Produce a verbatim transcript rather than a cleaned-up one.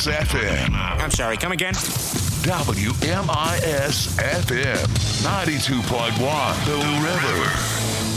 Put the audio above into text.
S F M. I'm sorry, come again? W M I S F M. ninety-two point one The River.